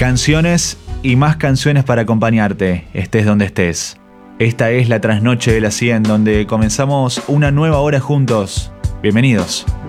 Canciones y más canciones para acompañarte, estés donde estés. Esta es la trasnoche de la 100, donde comenzamos una nueva hora juntos. Bienvenidos.